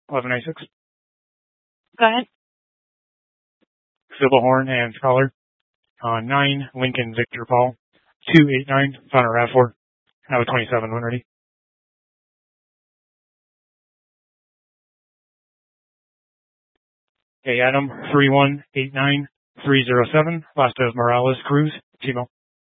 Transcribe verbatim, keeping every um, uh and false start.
eleven ninety-six. Go ahead. Silverhorn and Scholar. Uh, nine, Lincoln Victor Paul. two eight nine, Founder R A V four. I have a twenty-seven when ready. Okay, Adam, three one eight nine three zero seven. Last of Morales Cruz, Timo.